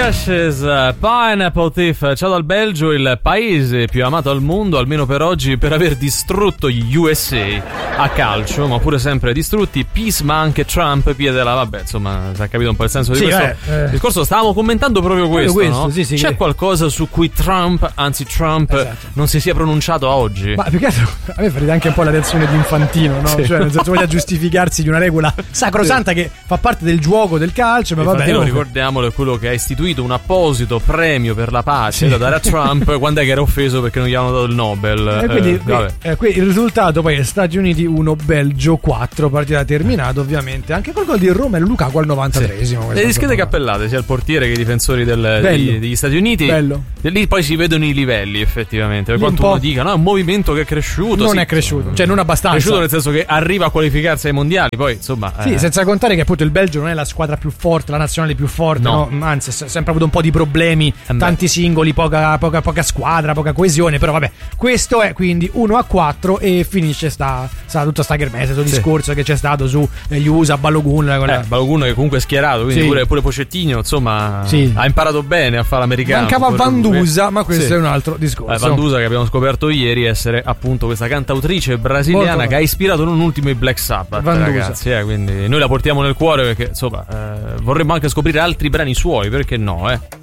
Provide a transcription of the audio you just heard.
Ashes, Pineapple Thief. Ciao dal Belgio, il paese più amato al mondo, almeno per oggi, per aver distrutto gli USA a calcio, ma pure sempre distrutti. Peace, ma anche Trump, piedela. Vabbè, insomma, si è capito un po' il senso di questo discorso. Stavamo commentando proprio questo, no? Sì, c'è qualcosa su cui Trump non si sia pronunciato a oggi? Ma più che altro a me fa ridere anche un po' la reazione di Infantino, no? Sì. Cioè, nel senso, voglia giustificarsi di una regola sacrosanta che fa parte del gioco del calcio, ma vabbè. Ricordiamolo, è quello che ha istituito un apposito premio per la pace da dare a Trump quando è che era offeso perché non gli hanno dato il Nobel. Quindi il risultato poi è Stati Uniti 1, Belgio 4, partita terminata ovviamente anche col gol di Romelu Lukaku al 93esimo. Le discrete cappellate sia il portiere che i difensori degli Stati Uniti. Bello. Lì poi si vedono i livelli effettivamente, per quanto uno dica no, è un movimento che è cresciuto. Non è cresciuto, cioè non abbastanza. È cresciuto nel senso che arriva a qualificarsi ai mondiali, poi insomma. Sì, senza contare che appunto il Belgio non è la squadra più forte, la nazionale più forte, no? Anzi, ha sempre avuto un po' di problemi, tanti singoli, poca squadra, poca coesione, però vabbè, questo è quindi 1-4 e finisce tutta sta kermesse, questo discorso che c'è stato su gli USA, Balogun. Balogun che comunque è schierato, quindi pure Pochettino, insomma, ha imparato bene a fare l'americano. Mancava Vandusa, ma questo è un altro discorso. Vandusa che abbiamo scoperto ieri essere appunto questa cantautrice brasiliana che ha ispirato non ultimo i Black Sabbath, ragazzi, quindi noi la portiamo nel cuore perché insomma vorremmo anche scoprire altri brani suoi, perché no,